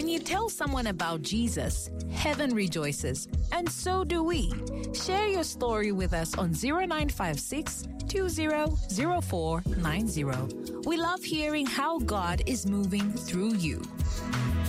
When you tell someone about Jesus, heaven rejoices, and so do we. Share your story with us on 0956 200490. We love hearing how God is moving through you.